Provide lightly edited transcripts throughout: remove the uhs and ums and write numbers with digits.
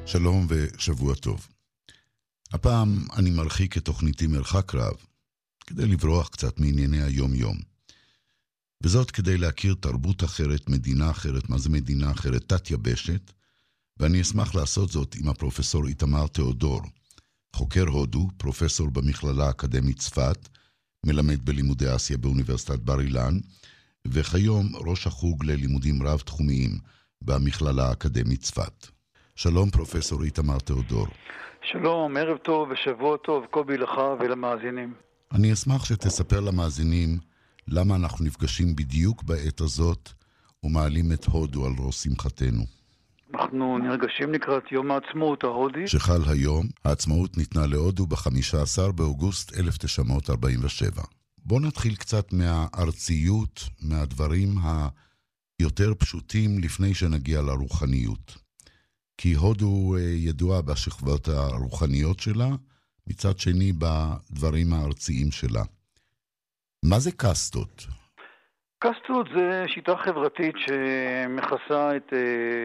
שלום ושבוע טוב. הפעם אני מרחיק את תוכניתי מרחק רב, כדי לברוח קצת מענייני היום-יום. וזאת כדי להכיר תרבות אחרת, מדינה אחרת, מה זה מדינה אחרת, תת-יבשת, ואני אשמח לעשות זאת עם הפרופסור איתמר תיאודור, חוקר הודו, פרופסור במכללה האקדמית צפת, מלמד בלימודי אסיה באוניברסיטת בר אילן, וכיום ראש החוג ללימודים רב-תחומיים במכללה האקדמית צפת. שלום פרופסור איתמר תיאודור. שלום, ערב טוב ושבוע טוב, קובי לך ולמאזינים. אני אשמח שתספר למאזינים למה אנחנו נפגשים בדיוק בעת הזאת ומעלים את הודו על ראש שמחתנו. אנחנו נרגשים לקראת יום העצמאות ההודי. שחל היום, העצמאות ניתנה להודו ב-15 באוגוסט 1947. בוא נתחיל קצת מהארציות, מהדברים היותר פשוטים לפני שנגיע לרוחניות. כי הודו ידועה בשכבות הרוחניות שלה, מצד שני בדברים הארציים שלה. מה זה קסטות? קסטות זה שיטה חברתית שמכסה את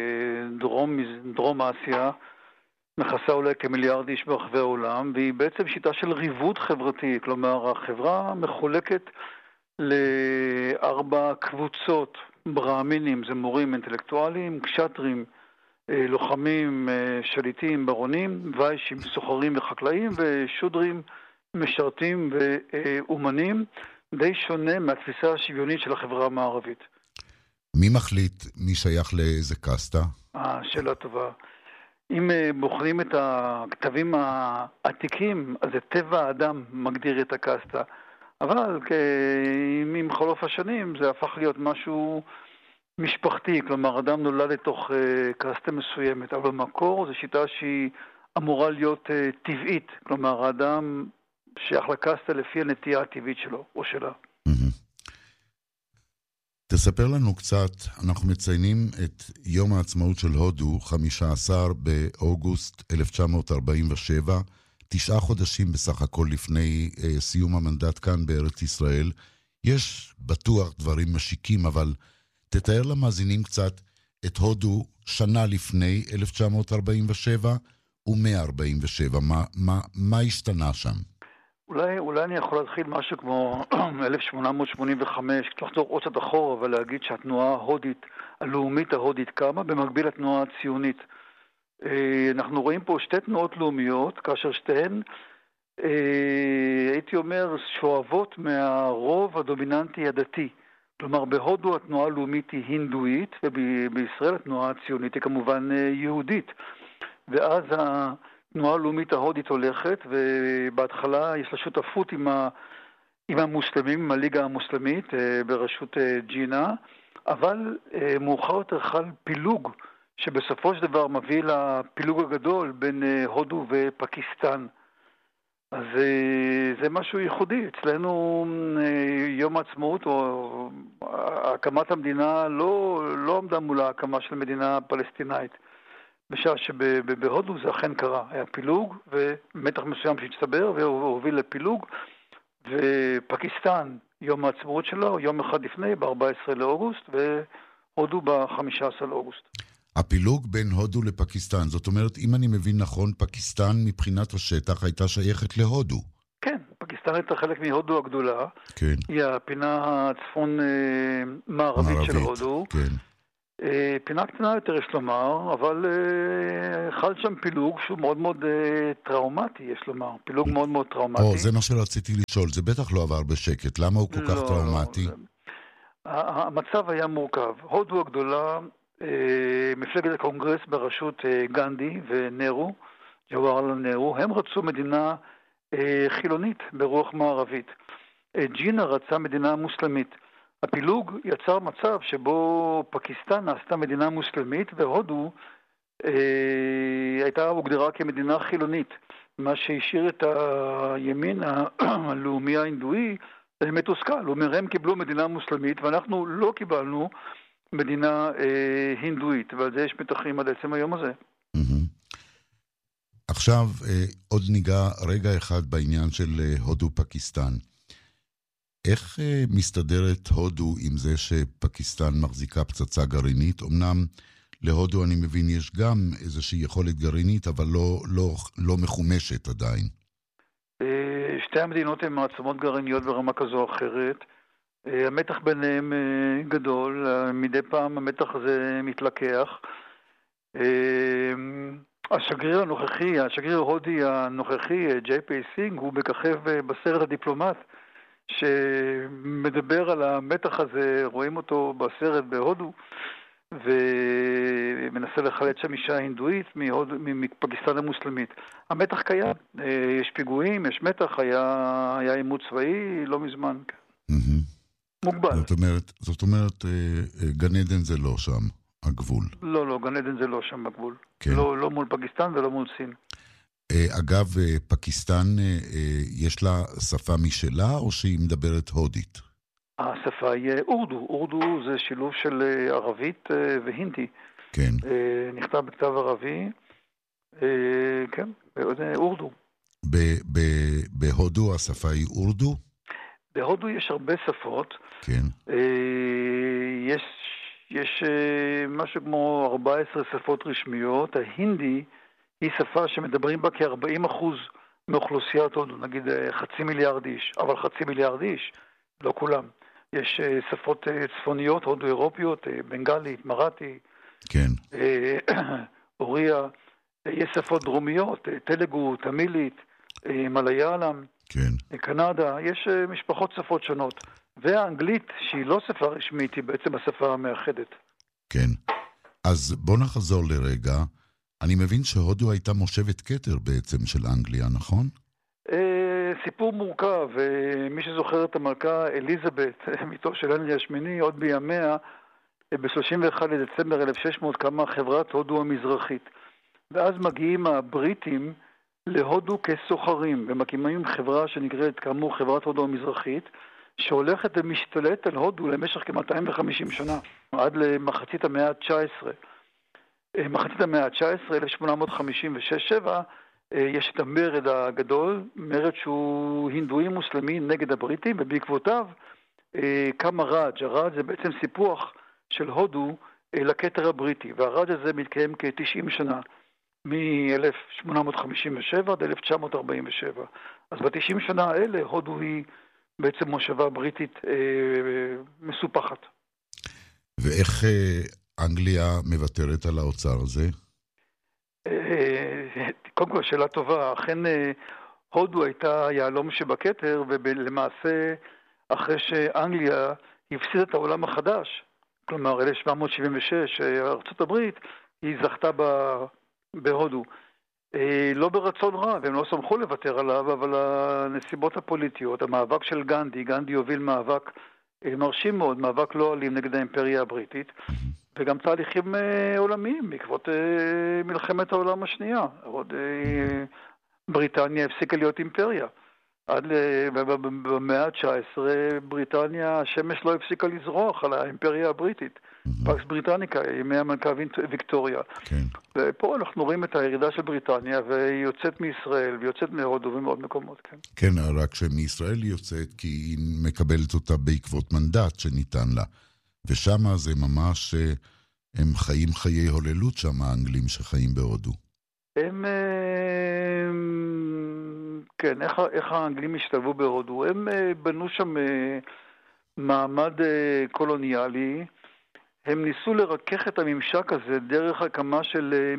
דרום אסיה, מכסה אולי כמיליארד איש ברחבי העולם, והיא בעצם שיטה של ריבוד חברתי, כלומר החברה מחולקת ל4 קבוצות, ברהמינים, זה מורים אינטלקטואליים, קשטרים, לוחמים, שליטים, ברונים, ויישים, סוחרים וחקלאים, ושודרים, משרתים ואומנים, די שונה מהתפיסה השוויונית של החברה המערבית. מי מחליט מי שייך לאיזה קסטה? שאלה טובה. אם בוחרים את הכתבים העתיקים, אז זה טבע האדם מגדיר את הקסטה. אבל עם חלוף השנים זה הפך להיות משהו משפחתי, כלומר אדם נולד לתוך קסטה מסוימת, אבל במקור זו שיטה שהיא אמורה להיות טבעית, כלומר האדם שייך לקסטה לפי הנטייה הטבעית שלו או שלה. תספר לנו קצת, אנחנו מציינים את יום העצמאות של הודו, 15 באוגוסט 1947, 9 חודשים בסך הכל לפני סיום המנדט כאן בארץ ישראל. יש בטוח דברים משיקים, אבל תתאר למאזינים קצת את הודו שנה לפני 1947 ו-147. מה השתנה שם? אולי אני יכול להתחיל משהו כמו 1885, לחזור עוד קצת אחורה ולהגיד שהתנועה ההודית, הלאומית ההודית קמה במקביל לתנועה הציונית. אנחנו רואים פה 2 תנועות לאומיות, כאשר שתיהן, הייתי אומר, שואבות מהרוב הדומיננטי הדתי. כלומר, בהודו התנועה הלאומית היא הינדואית, ובישראל התנועה הציונית היא כמובן יהודית. ואז התנועה הלאומית ההודית הולכת, ובהתחלה יש לה שותפות עם המוסלמים, עם הליגה המוסלמית, בראשות ג'ינה, אבל מאוחר יותר חל פילוג, שבסופו של דבר מביא לפילוג הגדול בין הודו ופקיסטן. אז זה משהו ייחודי. אצלנו יום העצמאות או הקמת המדינה לא עמדה מול ההקמה של מדינה פלסטינאית. בשעה שבהודו זה אכן קרה. היה פילוג ומתח מסוים שהצטבר והוביל לפילוג. ופקיסטן, יום העצמאות שלו, יום אחד לפני, ב-14 לאוגוסט, והודו ב-15 לאוגוסט. הפילוג בין הודו לפקיסטן, זאת אומרת, אם אני מבין נכון, פקיסטן מבחינת השטח הייתה שייכת להודו. כן, פקיסטן הייתה חלק מהודו הגדולה. כן. היא הפינה הצפון מערבית של הודו. כן. פינה קטנה יותר יש לומר, אבל חל שם פילוג שהוא מאוד מאוד טראומטי, יש לומר. פילוג מאוד מאוד טראומטי. זה מה שרציתי לשאול, זה בטח לא עבר בשקט. למה הוא כל כך טראומטי? המצב היה מורכב. הודו הגדולה, מפלגת הקונגרס בראשות גנדי ונרו, ג'והרלל נרו, הם רצו מדינה חילונית ברוח מערבית. ג'ינה רצה מדינה מוסלמית. הפילוג יצר מצב שבו פקיסטן נעשתה מדינה מוסלמית והודו הוגדרה כמדינה חילונית, מה שהשאיר את הימין הלאומי ההינדואי מתוסכל. הוא אומר, הם קיבלו מדינה מוסלמית ואנחנו לא קיבלנו מדינה הינדואית, ועל זה יש מתחים עד עצם היום הזה. עכשיו עוד ניגע רגע אחד בעניין של הודו-פקיסטן. איך מסתדרת הודו עם זה שפקיסטן מחזיקה פצצה גרעינית? אמנם להודו אני מבין יש גם איזושהי יכולת גרעינית, אבל לא מחומשת עדיין. שתי המדינות הן מעצמות גרעיניות ברמה כזו או אחרת. המתח ביניהם גדול, מדי פעם המתח הזה מתלקח. השגריר ההודי הנוכחי, ג'יי פיי סינג, הוא מככב בסרט הדיפלומט, שמדבר על המתח הזה, רואים אותו בסרט בהודו, ומנסה לחלט שם אישה הינדואית מפקיסטן המוסלמית. המתח קיים, יש פיגועים, יש מתח, היה עימות צבאי לא מזמן. מוגבל. זאת אומרת, גן עדן זה לא שם, הגבול. לא, גן עדן זה לא שם בגבול. כן. לא מול פקיסטן ולא מול סין. אגב, פקיסטן יש לה שפה משלה או שהיא מדברת הודית? השפה היא אורדו. אורדו זה שילוב של ערבית והינדי. כן. נכתב בכתב ערבי. כן, זה אורדו. בהודו השפה היא אורדו? בהודו יש הרבה שפות. כן. יש משהו כמו 14 שפות רשמיות. ההינדי היא שפה שמדברים בה כ-40% מאוכלוסיית הודו, נגיד 500 מיליון איש, אבל 500 מיליון איש, לא כולם. יש שפות צפוניות, הודו-אירופיות, בנגלית, מראטי, כן. אוריה, יש שפות דרומיות, תלגו, תמילית, מליאלם, כן. קנדה, יש משפחות שפות שונות. והאנגלית, שהיא לא שפה רשמית, היא בעצם השפה המאחדת. כן. אז בוא נחזור לרגע. אני מבין שהודו הייתה מושבת כתר בעצם של אנגליה, נכון? סיפור מורכב. מי שזוכר את המלכה אליזבת, מיתו של הנרי השמיני, עוד בימיה, ב-31 לדצמבר 1600 קמה חברת הודו המזרחית. ואז מגיעים הבריטים להודו כסוחרים, ומקימים חברה שנקראת כאמור חברת הודו המזרחית, שהולכת ומשתלט על הודו למשך כ-250 שנה, עד למחצית המאה ה-19. מחצית המאה ה-19, 1856-7, יש את המרד הגדול, מרד שהוא הינדואי מוסלמי נגד הבריטים, ובעקבותיו קם הראג'. הראג' זה בעצם סיפוח של הודו לכתר הבריטי, והראג' הזה מתקיים כ-90 שנה, מ-1857 עד 1947. אז ב-90 שנה האלה הודו היא בעצם מושבה בריטית מסופחת. ואיך אנגליה מוותרת על האוצר הזה? קודם כל, שאלה טובה. אכן הודו הייתה יעלום שבכתר, ולמעשה אחרי שאנגליה הפסידה את העולם החדש, כלומר 1776, ארצות הברית, היא זכתה בהודו. לא ברצון רב, הם לא שמחו לוותר עליו, אבל הנסיבות הפוליטיות, המאבק של גנדי הוביל מאבק מרשים מאוד, מאבק לא אלים נגד האימפריה הבריטית, וגם תהליכים עולמיים בעקבות מלחמת העולם השנייה. עוד בריטניה הפסיקה להיות אימפריה. עד במאה ה-19 בריטניה, השמש לא הפסיקה לזרוח על האימפריה הבריטית. פקס בריטניקה, ימי המלכה ויקטוריה. כן. ופה אנחנו רואים את הירידה של בריטניה, והיא יוצאת מישראל, ויוצאת מהודו ומעוד מקומות. כן, כן, רק שמישראל היא יוצאת, כי היא מקבלת אותה בעקבות מנדט שניתן לה. ושם זה ממש, הם חיים חיי הוללות שם, האנגלים שחיים בהודו. כן, איך האנגלים השתלבו בהודו? הם בנו שם מעמד קולוניאלי, הם ניסו לרכך את הממשק הזה דרך הקמה של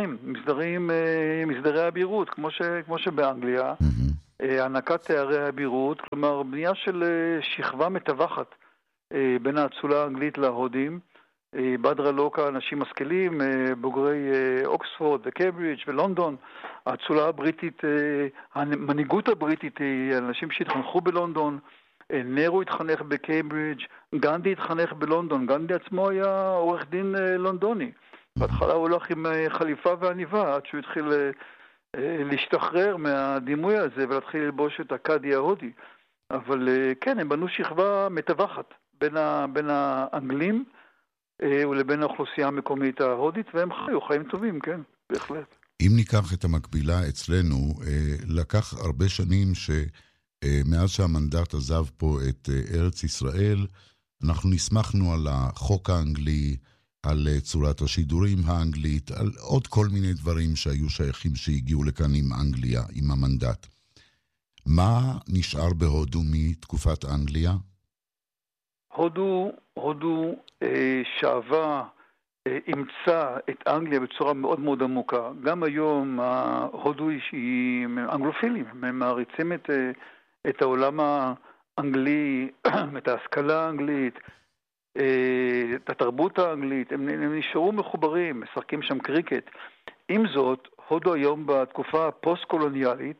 מסדרי הבירות, כמו שבאנגליה, הענקת תארי הבירות, כלומר בנייה של שכבה מתווכת בין האצולה האנגלית להודים, בדרה לוקה, אנשים משכילים, בוגרי אוקספורד וקיימברידג' ולונדון. האצולה הבריטית, המנהיגות הבריטית היא אנשים שהתחנכו בלונדון, נרו התחנך בקיימברידג', גנדי התחנך בלונדון, גנדי עצמו היה עורך דין לונדוני. בהתחלה הוא הולך עם חליפה ועניבה, עד שהוא התחיל להשתחרר מהדימוי הזה ולהתחיל ללבוש את הקאדי ההודי. אבל כן, הם בנו שכבה מתווכת בין האנגלים ולבין האוכלוסייה המקומית ההודית, והם חיו חיים טובים, כן, בהחלט. אם ניקח את המקבילה אצלנו, לקח הרבה שנים שמאז שהמנדט עזב פה את ארץ ישראל, אנחנו נסמכנו על החוק האנגלי, על צורת השידורים האנגלית, על עוד כל מיני דברים שהיו שייכים שהגיעו לכאן עם אנגליה, עם המנדט. מה נשאר בהודו מתקופת אנגליה? הודו שאבה, אימצה את אנגליה בצורה מאוד מאוד עמוקה. גם היום הודו היא אנגלופילים, הם מעריצים את העולם האנגלי, את ההשכלה האנגלית, את התרבות האנגלית, הם נשארו מחוברים, משחקים שם קריקט. עם זאת, הודו היום בתקופה הפוסט-קולוניאלית,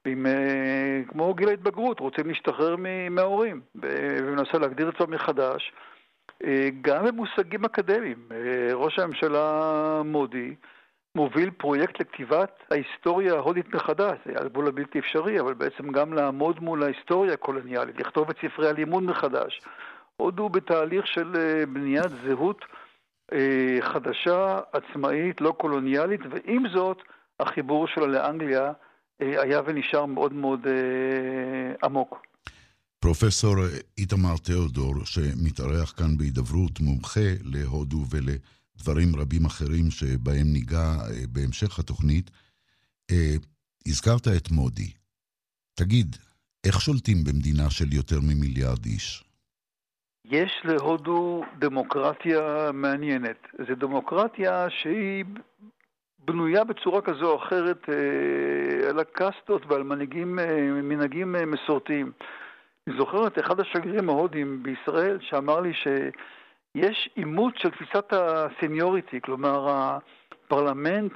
כמו גיל ההתבגרות, רוצים להשתחרר מההורים, ומנסה להגדיר את זה מחדש, גם במושגים אקדמיים. ראש הממשלה מודי מוביל פרויקט לכתיבת ההיסטוריה ההודית מחדש, זה היה גבול הבלתי אפשרי, אבל בעצם גם לעמוד מול ההיסטוריה הקולוניאלית, לכתוב את ספרי הלימוד מחדש. הודו בתהליך של בניית זהות חדשה, עצמאית, לא קולוניאלית, ועם זאת החיבור שלה לאנגליה היה ונשאר מאוד מאוד עמוק. פרופסור איתמר תיאודור, שמתארח כאן בהידברות, מומחה להודו ולדברים רבים אחרים שבהם ניגע בהמשך התוכנית, הזכרת את מודי. תגיד, איך שולטים במדינה של יותר ממיליארד איש? יש להודו דמוקרטיה מעניינת. זו דמוקרטיה שהיא בנויה בצורה כזו או אחרת על הקסטות ועל מנהגים מסורתיים. אני זוכר את אחד השגרירים ההודים בישראל שאמר לי שיש אימות של תפיסת הסניוריטי, כלומר הפרלמנט,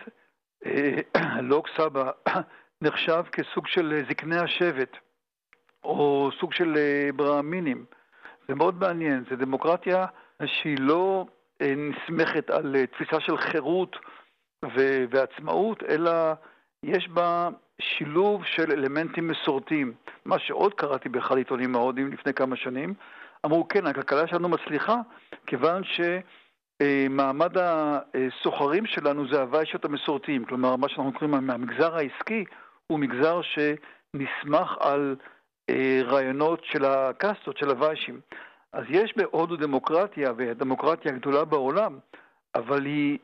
לוק סבא, נחשב כסוג של זקני השבט או סוג של ברהמינים. זה מאוד מעניין, זה דמוקרטיה שהיא לא נסמכת על תפיסה של חירות ועצמאות, אלא יש בה שילוב של אלמנטים מסורתיים. מה שעוד קראתי באחד עיתונים ההודיים לפני כמה שנים, אמרו כן, הכלכלה שלנו מצליחה, כיוון שמעמד הסוחרים שלנו זה הוויישות המסורתיים, כלומר מה שאנחנו קוראים מהמגזר העסקי הוא מגזר שנסמך על רעיונות של הקסטות, של הוויישים. אז יש בהודו דמוקרטיה, והדמוקרטיה הגדולה בעולם, אבל היא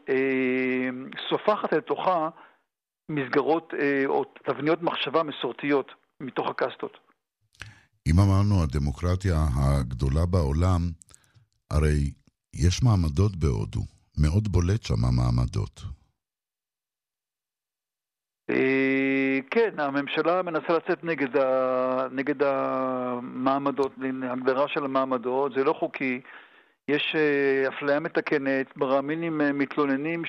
סופחת לתוכה מסגרות או תבניות מחשבה מסורתיות מתוך הקסטות. אם אמרנו הדמוקרטיה הגדולה בעולם, הרי יש מעמדות בהודו, מאוד בולט שם המעמדות. כן, הממשלה מנסה לצאת נגד המעמדות, הגדרה של המעמדות, זה לא חוקי. יש אפליה מתקנת, ברהמינים מתלוננים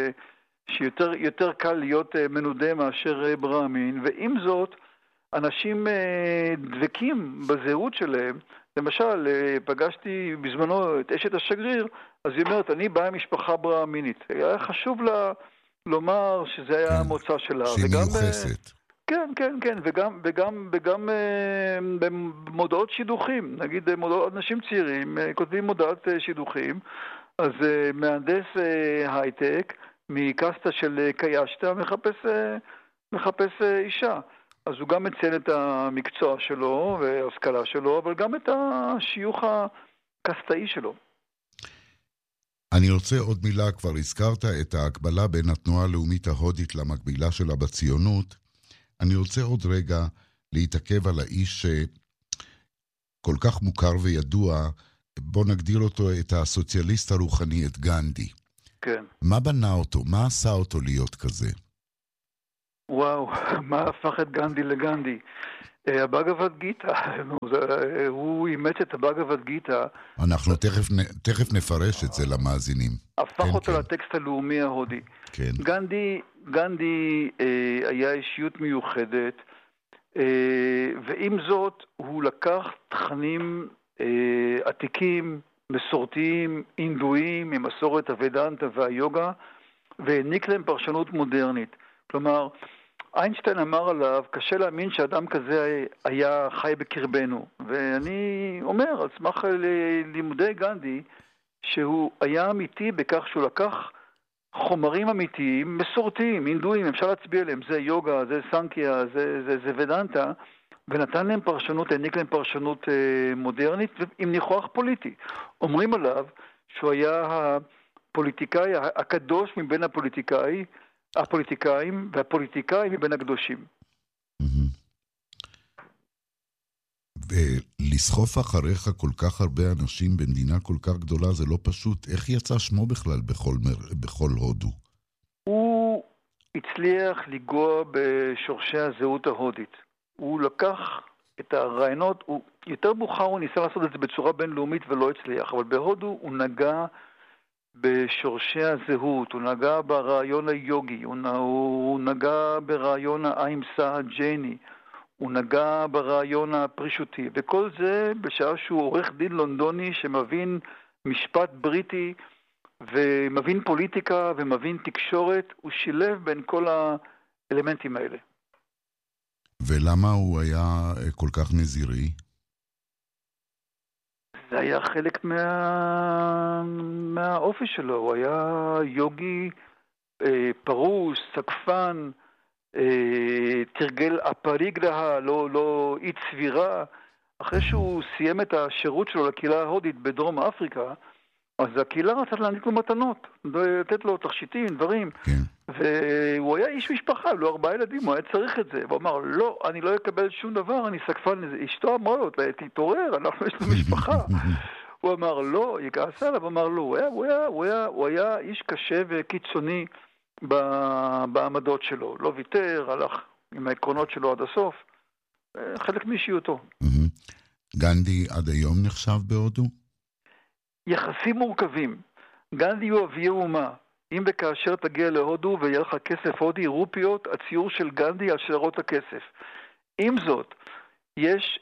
שיותר קל להיות מנודה מאשר ברהמין, ועם זאת, אנשים דבקים בזהות שלהם. למשל, פגשתי בזמנו את אשת השגריר, אז היא אומרת, אני באה משפחה ברהמינית. היה חשוב לה לומר שזה היה המוצא שלה. שהיא מיוחסת. כן, וגם במודעות שידוכים, נגיד אנשים צעירים כותבים מודעת שידוכים, אז מהנדס הייטק מקסטה של קיישטה מחפש אישה. אז הוא גם מציין את המקצוע שלו וההשכלה שלו, אבל גם את השיוך הקסטאי שלו. אני רוצה עוד מילה, כבר הזכרת את ההקבלה בין התנועה הלאומית ההודית למקבילה שלה בציונות. אני רוצה עוד רגע להתעכב על האיש שכל כך מוכר וידוע, בוא נגדיר אותו את הסוציאליסט הרוחני, את גנדי. כן. מה בנה אותו? מה עשה אותו להיות כזה? וואו, מה הפך את גנדי לגנדי? הבאגבד גיטה, הוא אימץ את הבאגבד גיטה. אנחנו תכף נפרש את זה למאזינים. הפך אותו לטקסט הלאומי ההודי. כן. גנדי היה אישיות מיוחדת, ועם זאת הוא לקח תכנים עתיקים, מסורתיים, אינדואיים, ממסורת הוודנטה והיוגה, והעניק להם פרשנות מודרנית. כלומר, איינשטיין אמר עליו, קשה להאמין שאדם כזה היה חי בקרבנו. ואני אומר, על סמך לימודי גנדי, שהוא היה אמיתי בכך שהוא לקח חומרים אמיתיים, מסורתיים, אינדואיים, אפשר להצביע עליהם, זה יוגה, זה סנקיה, זה ודנטה, ונתן להם פרשנות, העניק להם פרשנות מודרנית עם ניחוח פוליטי. אומרים עליו שהוא היה הפוליטיקאי הקדוש מבין הפוליטיקאים, והפוליטיקאים מבין הקדושים. ולסחוף אחריך כל כך הרבה אנשים במדינה כל כך גדולה זה לא פשוט. איך יצא שמו בכלל בכל הודו? הוא הצליח לגוע בשורשי הזהות ההודית. הוא לקח את הרעיונות, יותר מאוחר הוא ניסה לעשות את זה בצורה בינלאומית ולא הצליח, אבל בהודו הוא נגע בשורשי הזהות, הוא נגע ברעיון היוגי, הוא נגע ברעיון האימסה הג'ייני, הוא נגע ברעיון הפרישותי, וכל זה בשעה שהוא עורך דין לונדוני שמבין משפט בריטי ומבין פוליטיקה ומבין תקשורת, הוא שילב בין כל האלמנטים האלה. ולמה הוא היה כל כך נזירי? זה היה חלק מהאופי שלו, הוא היה יוגי פרוס, סקפן, תרגל הפריגלה, לא אי צבירה. אחרי שהוא סיים את השירות שלו לקהילה ההודית בדרום אפריקה, אז הקהילה רצתה להעניק לו מתנות, לתת לו תכשיטים, דברים. כן. והוא היה איש משפחה, לו 4 ילדים, הוא היה צריך את זה. הוא אמר, לא, אני לא אקבל שום דבר, אני סקפן לזה. אשתו אמרה לו, תתעורר, אנחנו יש לו משפחה. הוא אמר, לא, היא כעסה עליו, אמר, לא, הוא היה איש קשה וקיצוני בעמדות שלו. לא ויתר, הלך עם העקרונות שלו עד הסוף. חלק מאישיותו. גנדי עד היום נחשב בהודו? יחסים מורכבים. גנדי הוא אבי האומה. אם וכאשר תגיע להודו ויהיה לך כסף הודי, רופיות, הציור של גנדי על שטרות הכסף. עם זאת, יש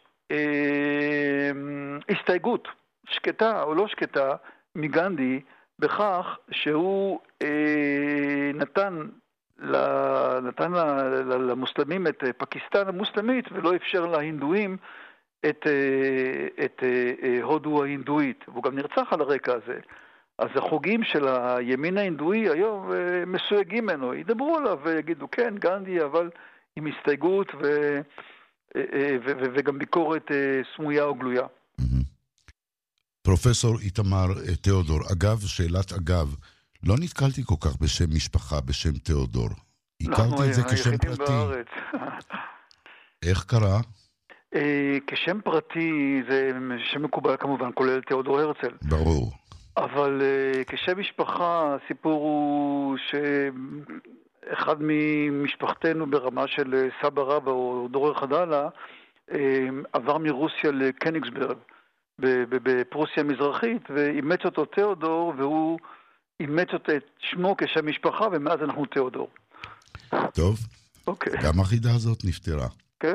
הסתייגות, שקטה או לא שקטה, מגנדי, בכך שהוא נתן למוסלמים את פקיסטן המוסלמית, ולא אפשר להינדואים את הודו ההינדואית. והוא גם נרצח על הרקע הזה. אז החוגים של הימין ההינדואי היום מסויגים ממנו, ידברו עליו ויגידו כן, גנדי, אבל עם הסתייגות וגם ביקורת סמויה או גלויה. פרופסור איתמר תיאודור, אגב, שאלת אגב, לא נתקלתי כל כך בשם משפחה, בשם תיאודור. הכרתי את זה כשם פרטי. איך קרה? כשם פרטי זה שם מקובל כמובן, כולל תיאודור הרצל. ברור. אבל כשם משפחה, הסיפור הוא שאחד ממשפחתנו ברמה של סבא רבא או דורר חדלה עבר מרוסיה לקניגסברג בפרוסיה המזרחית ואימץ אותו תיאודור, והוא אימץ אותו את שמו כשם משפחה, ומאז אנחנו תיאודור. טוב, אוקיי. גם החידה הזאת נפטרה. כן.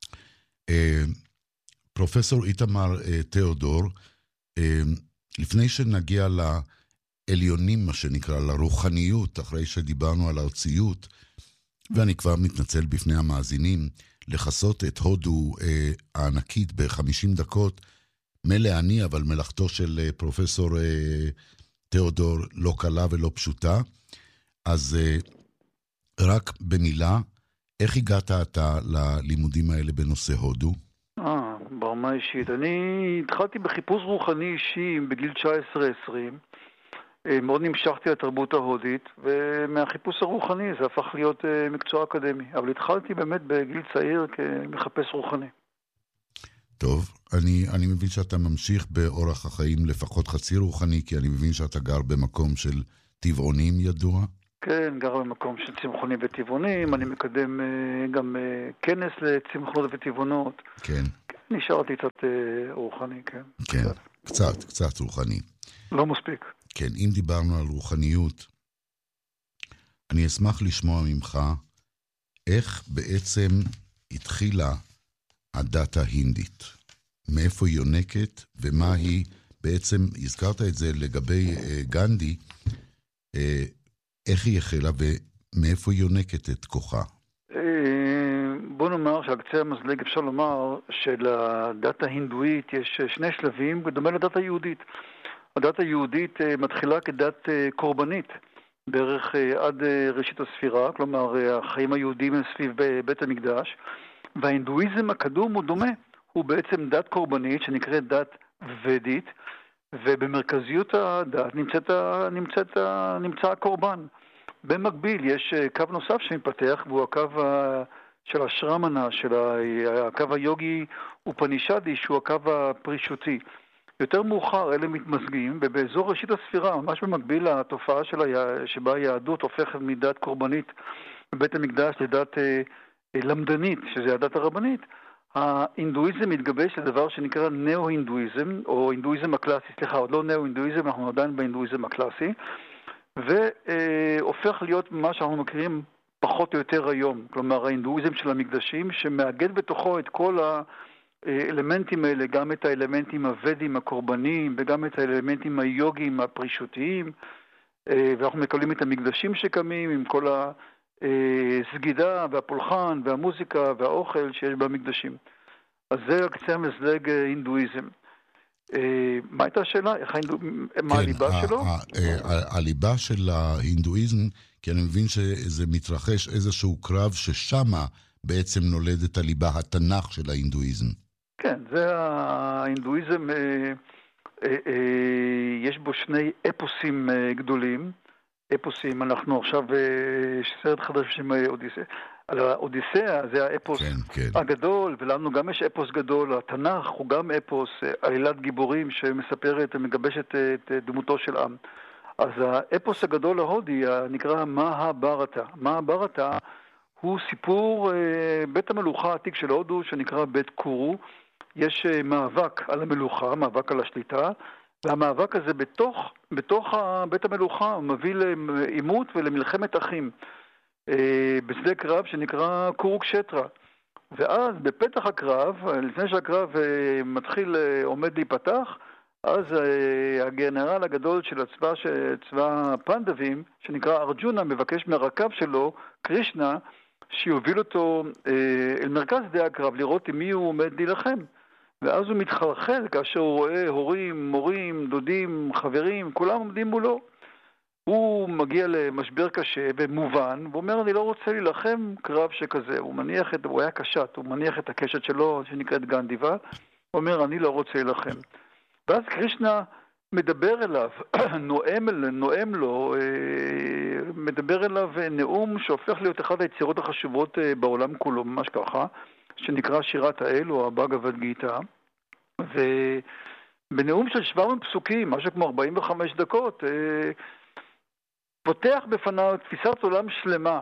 פרופסור איתמר תיאודור, לפני שנגיע לעליונים, מה שנקרא, לרוחניות, אחרי שדיברנו על הארציות, ואני כבר מתנצל בפני המאזינים, לחסות את הודו הענקית ב-50 דקות, מלא אני, אבל מלאכתו של פרופסור תיאודור לא קלה ולא פשוטה. אז רק במילה, איך הגעת אתה ללימודים האלה בנושא הודו? ברמה אישית. אני התחלתי בחיפוש רוחני אישי בגיל 19-20. מאוד נמשכתי לתרבות ההודית, ומהחיפוש הרוחני זה הפך להיות מקצוע אקדמי. אבל התחלתי באמת בגיל צעיר כמחפש רוחני. טוב, אני מבין שאתה ממשיך באורח החיים לפחות חצי רוחני, כי אני מבין שאתה גר במקום של טבעונים ידוע. כן, גר במקום של צמחונים וטבעונים, אני מקדם גם כנס לצמחונות וטבעונות. כן. נשארתי קצת רוחני, כן. כן, קצת רוחני. לא מספיק. כן, אם דיברנו על רוחניות, אני אשמח לשמוע ממך איך בעצם התחילה הדת ההינדית. מאיפה היא יונקת ומה היא בעצם, הזכרת את זה לגבי גנדי, איך היא החלה ומאיפה היא יונקת את כוחה? בוא נאמר שעל קצה המזלג אפשר לומר שלדת ההינדואית יש 2 שלבים, בדומה לדת היהודית. הדת היהודית מתחילה כדת קורבנית, בערך עד ראשית הספירה, כלומר החיים היהודיים הם סביב בית המקדש, וההינדואיזם הקדום הוא דומה, הוא בעצם דת קורבנית שנקראת דת ודית, ובמרכזיות הדת נמצא הקורבן. במקביל יש קו נוסף שמתפתח, והוא הקו של השרמנה, הקו היוגי ופנישדי, שהוא הקו הפרישותי. יותר מאוחר אלה מתמזגים, ובאזור ראשית הספירה, ממש במקביל לתופעה שבה היהדות הופכת מדת קורבנית בבית המקדש לדת למדנית, שזה הדת הרבנית, ההינדואיזם מתגבש לדבר שנקרא נאו-הינדואיזם, או הינדואיזם הקלאסי, סליחה, עוד לא נאו-הינדואיזם, אנחנו עדיין בהינדואיזם הקלאסי, והופך להיות מה שאנחנו מכירים פחות או יותר היום, כלומר ההינדואיזם של המקדשים, שמאגד בתוכו את כל האלמנטים האלה, גם את האלמנטים הוודים הקורבניים, וגם את האלמנטים היוגיים הפרישותיים, ואנחנו מקבלים את המקדשים שקמים עם כל הסגידה והפולחן והמוזיקה והאוכל שיש במקדשים. אז זה קצה המזלג הינדואיזם. מה הייתה השאלה? מה הליבה שלו? הליבה של ההינדואיזם, כי אני מבין שזה מתרחש איזשהו קרב ששמה בעצם נולדת הליבה, התנ"ך של ההינדואיזם. כן, זה ההינדואיזם, יש בו שני אפוסים גדולים. אפוסים, אנחנו עכשיו סרט חדש בשם אודיסאה. על האודיסאה זה האפוס הגדול, ולנו גם יש אפוס גדול. התנ"ך הוא גם אפוס, עלילת גיבורים שמספרת ומגבשת את דמותו של עם. אז האפוס הגדול ההודי נקרא מהאברטה. מהאברטה הוא סיפור בית המלוכה העתיק של הודו שנקרא בית קורו. יש מאבק על המלוכה, מאבק על השליטה, והמאבק הזה בתוך בית המלוכה הוא מביא לעימות ולמלחמת אחים בשדה קרב שנקרא קורוקשטרה. ואז בפתח הקרב, לפני שהקרב עומד להיפתח, אז הגנרל הגדול של צבא הפנדבים, שנקרא ארג'ונה, מבקש מהרכב שלו, קרישנה, שיוביל אותו אל מרכז שדה הקרב, לראות עם מי הוא עומד להילחם. ואז הוא מתחלחל כאשר הוא רואה הורים, מורים, דודים, חברים, כולם עומדים מולו. הוא מגיע למשבר קשה ומובן, ואומר, אני לא רוצה להילחם קרב שכזה. הוא היה קשת, הוא מניח את הקשת שלו, שנקראת גנדיבה, הוא אומר, אני לא רוצה להילחם. ואז קרישנה מדבר אליו, נואם לו, מדבר אליו נאום שהופך להיות אחד היצירות החשובות בעולם כולו, ממש ככה, שנקרא שירת האל או הבאגבד גיטה, ובנאום של 700 פסוקים, משהו כמו 45 דקות, פותח בפניו תפיסת עולם שלמה,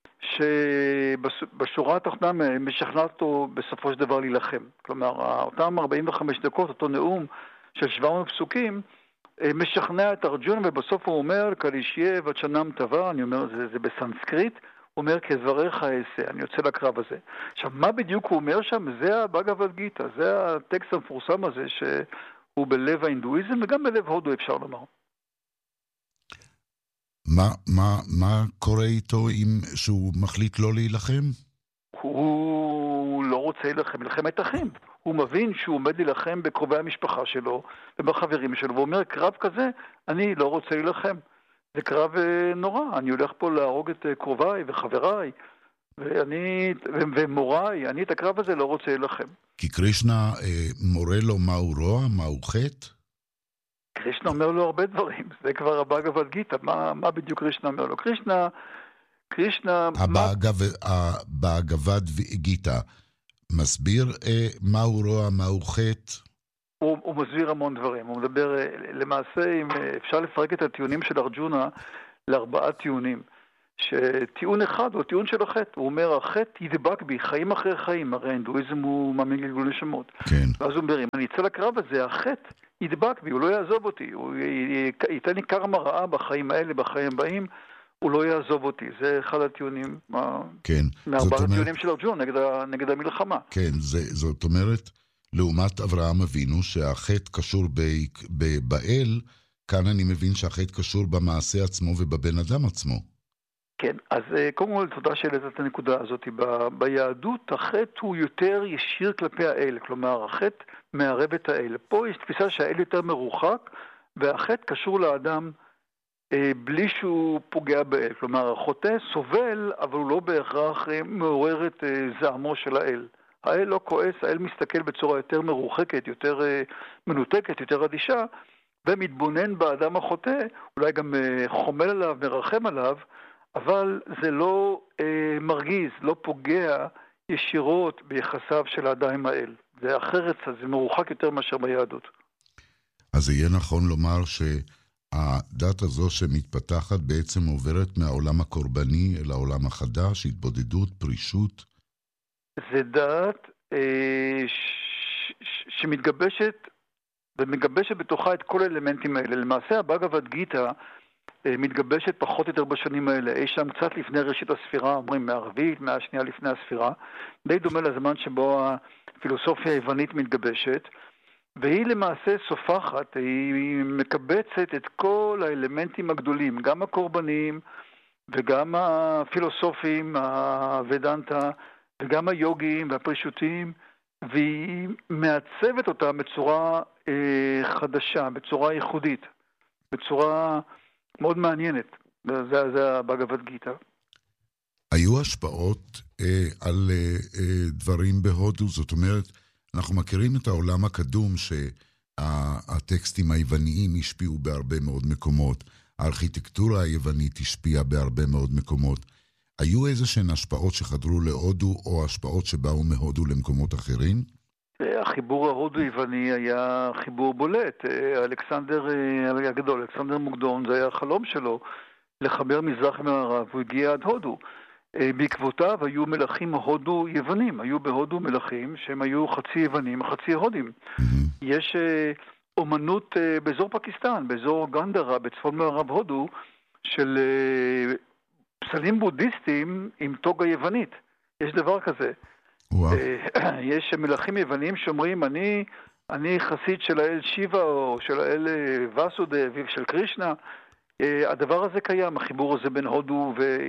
שבשורה התחתונה משכנעת אותו בסופו של דבר להילחם. כלומר, אותם 45 דקות, אותו נאום של 700 פסוקים, משכנע את ארג'ונה, ובסוף הוא אומר, קלישיה וצ'נם טבע, אני אומר, זה בסנסקריט, הוא אומר, כדבריך אעשה, אני יוצא לקרב הזה. עכשיו, מה בדיוק הוא אומר שם? זה הבאגבד גיטה, זה הטקסט המפורסם הזה, שהוא בלב ההינדואיזם, וגם בלב הודו אפשר לומר. מה קורה איתו שהוא מחליט לא להילחם? הוא לא רוצה להילחם, מלחמת אחים. הוא מבין שהוא עומד להילחם בקרובי המשפחה שלו ובחברים שלו, ואומר, קרב כזה, אני לא רוצה להילחם. זה קרב נורא, אני הולך פה להרוג את קרוביי וחבריי, ומוריי, אני את הקרב הזה לא רוצה להילחם. כי קרישנה מורה לו מהו רוע, מהו חטא? קרישנה אומר לו הרבה דברים, זה כבר הבאגבד גיטה, מה בדיוק קרישנה אומר לו? קרישנה... הבאגבד גיטה מסביר מהו רוע, מהו חטא? הוא מסביר המון דברים, הוא מדבר למעשה, אפשר לפרק את הטיעונים של ארג'ונה לארבעה טיעונים, שטיעון אחד הוא טיעון של החטא, הוא אומר, החטא ידבק בי, חיים אחרי חיים, הרי ההינדואיזם הוא מאמין גלגול נשמות. כן. ואז הוא אומר, אם אני אצא לקרב הזה, החטא ידבק בי, הוא לא יעזוב אותי, הוא ייתן לי קרמה רעה בחיים האלה, בחיים הבאים, הוא לא יעזוב אותי. זה אחד הטיעונים, כן. מארבעה הטיעונים של ארג'ונה נגד המלחמה. כן, זאת אומרת, לעומת אברהם אבינו, שהחטא קשור באל, כאן אני מבין שהחטא קשור במעשה עצמו ובבן אדם עצמו. כן, אז קודם כל תודה שהעלית את הנקודה הזאת. ביהדות החטא הוא יותר ישיר כלפי האל, כלומר החטא מערב את האל. פה יש תפיסה שהאל יותר מרוחק, והחטא קשור לאדם בלי שהוא פוגע באל. כלומר החוטא סובל, אבל הוא לא בהכרח מעורר את זעמו של האל. האל לא כועס, האל מסתכל בצורה יותר מרוחקת, יותר מנותקת, יותר אדישה, ומתבונן באדם החוטא, אולי גם חומל עליו, מרחם עליו, אבל זה לא מרגיז, לא פוגע ישירות ביחסיו של האדם עם האל. זה אחרת, זה מרוחק יותר מאשר ביהדות. אז יהיה נכון לומר שהדת הזו שמתפתחת בעצם עוברת מהעולם הקורבני אל העולם החדש, התבודדות, פרישות? זה דת שמתגבשת ומגבשת בתוכה את כל האלמנטים האלה. למעשה הבאגבד גיטה מתגבשת פחות או יותר בשנים האלה, אי שם קצת לפני ראשית הספירה, אומרים מהרביעית, מהשנייה לפני הספירה, די דומה לזמן שבו הפילוסופיה היוונית מתגבשת, והיא למעשה סופחת, היא מקבצת את כל האלמנטים הגדולים, גם הקורבניים וגם הפילוסופים, הוודנטה, וגם היוגיים והפרישותיים, והיא מעצבת אותם בצורה חדשה, בצורה ייחודית, בצורה מאוד מעניינת. זה הבאגבד גיטה. היו השפעות על דברים בהודו, זאת אומרת, אנחנו מכירים את העולם הקדום שהטקסטים היווניים השפיעו בהרבה מאוד מקומות, הארכיטקטורה היוונית השפיעה בהרבה מאוד מקומות. היו איזשהן השפעות שחדרו להודו או השפעות שבאו מהודו למקומות אחרים? החיבור ההודו-יווני היה חיבור בולט. אלכסנדר הגדול, אלכסנדר מוקדון, זה היה החלום שלו לחבר מזרח ממערב, הוא הגיע עד הודו. בעקבותיו היו מלכים הודו-יוונים, היו בהודו מלכים שהם היו חצי יוונים, חצי הודים. יש אומנות באזור פקיסטן, באזור גנדרה, בצפון מערב הודו, של פסלים בודהיסטים עם טוגה יוונית. יש דבר כזה. יש מלכים יוונים שאומרים, אני חסיד של האל שיבה או של האל וסודב של קרישנה. הדבר הזה קיים, החיבור הזה בין הודו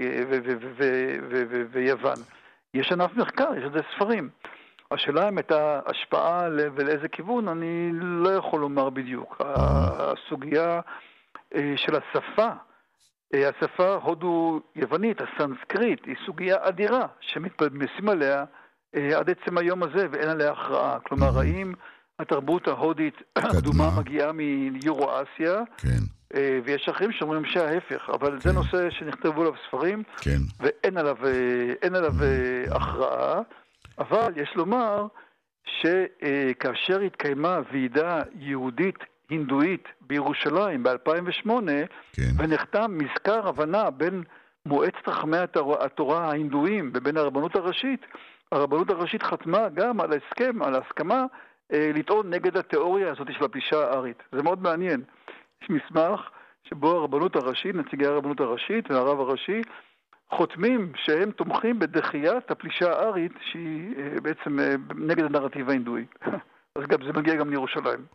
ויוון. יש ענף מחקר, יש לזה ספרים. השאלה אם הייתה השפעה ולאיזה כיוון, אני לא יכול לומר בדיוק. הסוגיה של השפה הודו-יוונית, הסנסקריט, היא סוגיה אדירה שמתפלמסים עליה עד עצם היום הזה ואין עליה הכרעה. כלומר, האם התרבות ההודית הקדומה מגיעה מיורו-אסיה, ויש אחרים שאומרים שההפך, אבל זה נושא שנכתבו עליו ספרים, ואין עליו הכרעה, אבל יש לומר שכאשר התקיימה ועידה יהודית הינדואית בירושלים ב-2008, ונחתם מזכר הבנה בין מועצת חכמי התורה ההינדואים ובין הרבנות הראשית חתמה גם על ההסכם, על ההסכמה לטעון נגד התיאוריה הזאת של הפלישה הארית. זה מאוד מעניין. יש מסמך שבו הרבנות הראשית, נציגי הרבנות הראשית והרב הראשי, חותמים שהם תומכים בדחיית הפלישה הארית שהיא בעצם נגד הנרטיב ההינדואי. אז גם זה מגיע גם לירושלים.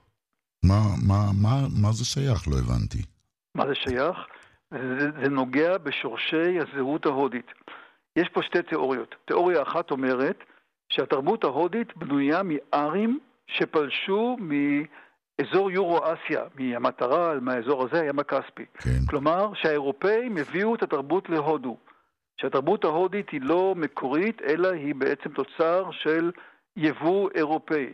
מה זה שייך? לא הבנתי. מה זה שייך? זה נוגע בשורשי הזהות ההודית. יש פה שתי תיאוריות. תיאוריה אחת אומרת שהתרבות ההודית בנויה מארים שפלשו מאזור יורו-אסיה, מהמטרל, מהאזור הזה, הים הכספי. כלומר, שהאירופאים הביאו את התרבות להודו. שהתרבות ההודית היא לא מקורית, אלא היא בעצם תוצר של יבוא אירופאי.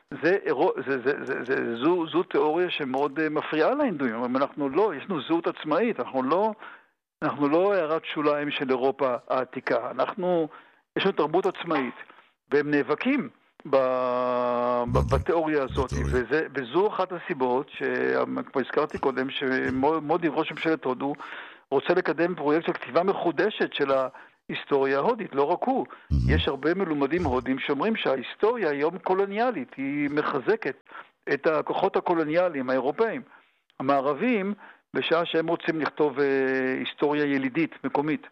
זו תיאוריה שמאוד מפריעה להינדואים. אנחנו לא, יש לנו זהות עצמאית, אנחנו לא הערת שוליים של אירופה העתיקה. יש לנו תרבות עצמאית, והם נאבקים בתיאוריה הזאת, וזו אחת הסיבות שכמו הזכרתי קודם, שמודי ראש ממשלת הודו רוצה לקדם פרויקט של כתיבה מחודשת של ההיסטוריה ההודית, לא רק הוא. יש הרבה מלומדים הודים שאומרים שההיסטוריה היום קולוניאלית, היא מחזקת את הכוחות הקולוניאליים האירופאים, המערבים, בשעה שהם רוצים לכתוב היסטוריה ילידית, מקומית.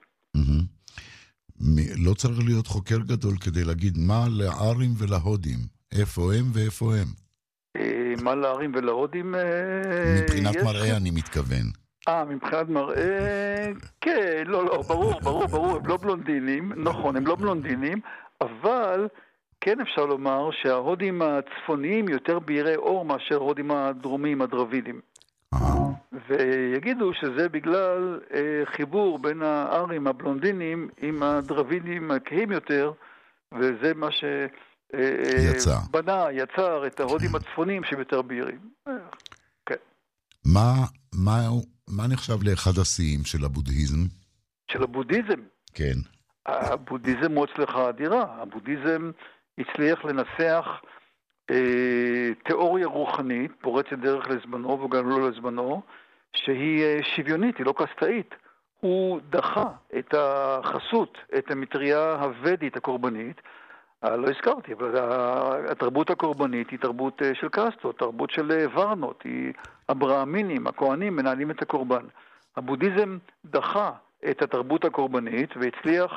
לא צריך להיות חוקר גדול כדי להגיד מה לארים ולהודים, איפה הם ואיפה הם. מה לארים ולהודים? מבחינת מראה אני מתכוון. מבחינת מראה, כן, לא, ברור, הם לא בלונדינים, נכון, הם לא בלונדינים, אבל כן אפשר לומר שההודים הצפוניים יותר בהירי אור מאשר ההודים הדרומיים, הדרווידים. ויגידו שזה בגלל חיבור בין הארים הבלונדינים עם הדרווידים הכהים יותר, וזה מה יצר את ההודים הצפוניים שהם יותר בהירים. כן. מה נחשב לאחד השיאים של הבודהיזם? של הבודהיזם? כן. הבודהיזם הוא הצלחה אדירה. הבודהיזם הצליח לנסח תיאוריה רוחנית, פורצת דרך לזמנו וגם לא לזמנו, שהיא שוויונית, היא לא קסטאית. הוא דחה את החסות, את המטריה הוודית הקורבנית. לא הזכרתי, אבל התרבות הקורבנית היא תרבות של קסטות, תרבות של ורנות, היא הברהמינים, הכהנים מנהלים את הקורבן. הבודהיזם דחה את התרבות הקורבנית והצליח